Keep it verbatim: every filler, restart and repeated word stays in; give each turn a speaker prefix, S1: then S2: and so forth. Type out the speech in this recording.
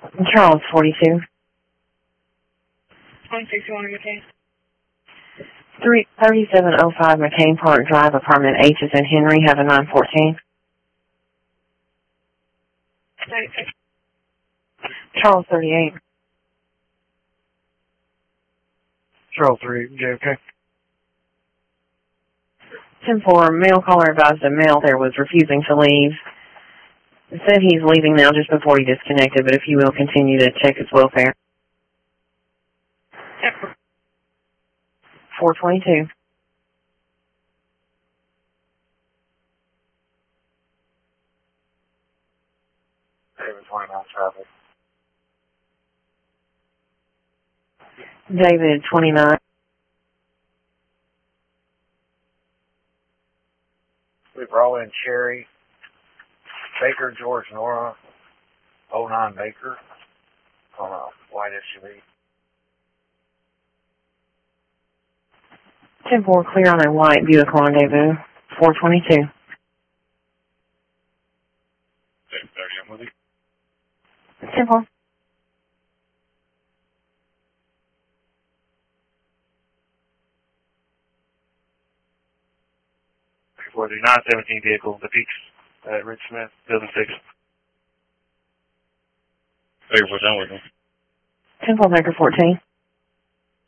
S1: Charles, forty-two.
S2: twenty-six oh one McCain.
S1: Three thirty-seven oh five McCain Park Drive, apartment H is in Henry, have a nine fourteen.
S2: ninety-six.
S1: Charles, thirty-eight.
S3: Charles three, J F K.
S1: ten four, mail caller advised a male there was refusing to leave. It said he's leaving now just before he disconnected, but if you will continue to check his welfare. four twenty-two.
S3: David, twenty-nine traffic.
S1: David, twenty-nine.
S3: We brought in Cherry, Baker, George, Nora, oh nine Baker, on a white S U V.
S1: ten four, clear on a white Buick Rendezvous. four twenty-two.
S3: seven thirty, I'm with you.
S1: ten four.
S3: For the nine seventeen vehicle, the Peaks at Rich Smith, building six. Baker, we're done with them.
S1: ten four, Baker, fourteen.